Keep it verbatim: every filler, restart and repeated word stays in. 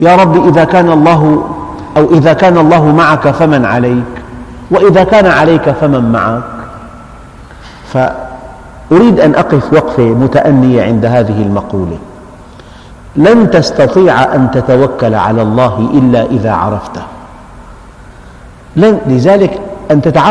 يا رب إذا كان الله أو إذا كان الله معك فمن عليك، وإذا كان عليك فمن معك. فأريد أن أقف وقفة متأنية عند هذه المقولة: لن تستطيع أن تتوكل على الله إلا إذا عرفته. لذلك أن تتعرف